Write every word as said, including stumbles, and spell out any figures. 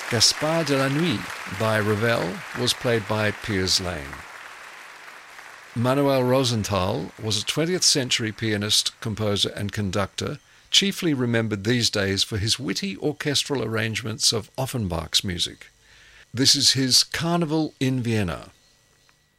Gaspard de la Nuit by Ravel was played by Piers Lane. Manuel Rosenthal was a twentieth century pianist, composer and conductor, chiefly remembered these days for his witty orchestral arrangements of Offenbach's music. This is his Carnival in Vienna.